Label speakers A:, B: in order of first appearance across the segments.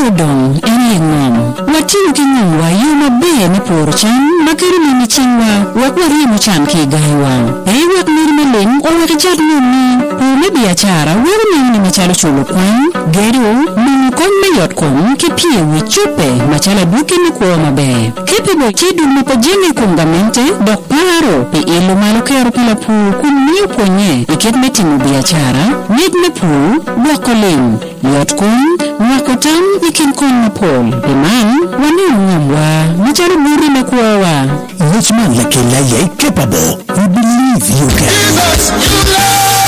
A: Gimodong Engong Watiu Kingwa Yuma Be Nipurchan Makiri Michingwa Wakwari Muchan Kigaiwa Ewa Mirmelin or Wakijat Muni Pune Biachara Wiri Mini Machalo Chulukwan Geru Mukon Mayotkom Kipi Wichupe Machala Buki Nikuoma Be Kipi Bokidu Mupajini Kungamente Dok Paro Pi Ilu Malukero Pilapu Kuniu Ponye Ikit Metimu Biachara Mid Mepu Wakolin Yotkum Wakotam Ikinkon Napol Iman Wani Mwamwa Machalo Buri Mekuawa
B: Which man like a capable who believe you can.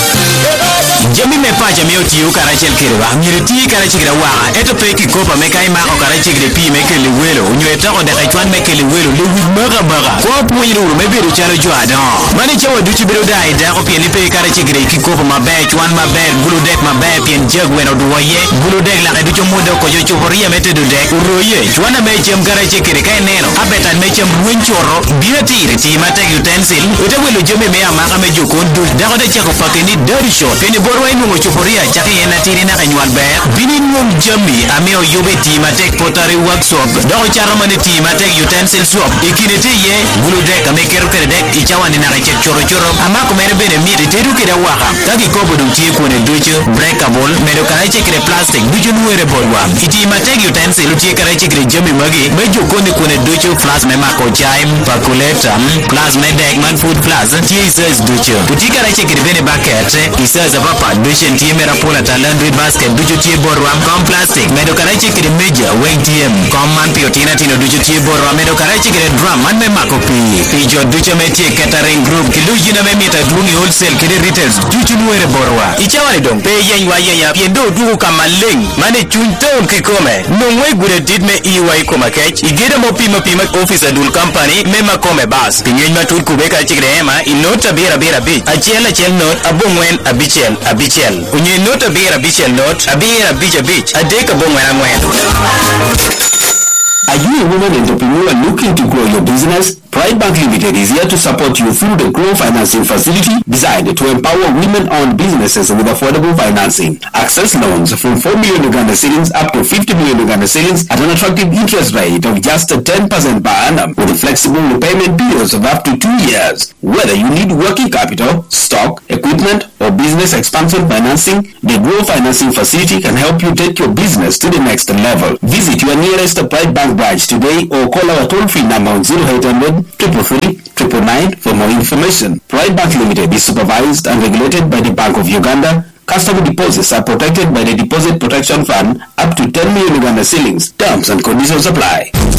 C: Jami me pa jami oti u karachel kirwa miriti karachira wa eto peki kopa me kai ma o karachigre pi me kele welo unyo etako da kachwan me kele welo le baga ko puiru me biru chalo jwada mani chawo duchi biru dai da ko pien pe karachigre ki kopa ma be chwan ma be bulu dek ma be pien jeg weno duwaye bulu dek la du chomodo ko jo choria mete du dek uroye chwana me chem karachigre kai neno abetan me chem wenchoro biati riti mate utensil ute welo jome me amaka me jokon du da ko de chako pakeni dari shot peni borwa inu chuporia chaki yena tiri na kanywan be bini ngum jami ameo yobe tima tek pottery workshop do charama ne tima tek utensil shop ikinete ye bulu dek amekeru kere dek ichawani na kache choro amako mere bene miri teru kere waka taki kobo du tie kone ducho breakable medo karache kere plastic ducho nuere borwa itima tek utensil utie karache kere jami magi mejo kone ducho flas me mako chaim pakuleta plus me dek man food plus tie isas ducho utie karache kere bene bucket isas papa dushen tie mera pola talandri basket ducho tie borwa com plastic medo karache kere meja wing tiem com man piotina tino ducho tie borwa medo karache kere drum man me mako pijo ducho me tie catering group kiluji na me mita dungi wholesale kere retails ducho nuere borwa ichawani dong pe yenywa yenya piendo dugu kamaling mane chunton kikome nongwe gure dit me iwa ikoma kech igeda mo pima officer dul company me makome bas pinyeny matur kubeka chikre ema inota bera bich achel not abongwen abichel unye nota bera bichel not abera bich adeka bongwen angwen.
D: Are you a woman entrepreneur looking to grow your business? Pride Bank Limited is here to support you through the Grow Financing Facility designed to empower women-owned businesses with affordable financing. Access loans from 4 million Uganda cedis up to 50 million Uganda cedis at an attractive interest rate of just 10% per annum with flexible repayment periods of up to 2 years. Whether you need working capital, stock, equipment, or business expansion financing, the Grow Financing Facility can help you take your business to the next level. Visit your nearest Pride Bank branch today or call our toll-free number on 0800 333 for more information. Pride Bank Limited is supervised and regulated by the Bank of Uganda. Customer deposits are protected by the Deposit Protection Fund up to 10 million Uganda cedis. Terms and conditions apply.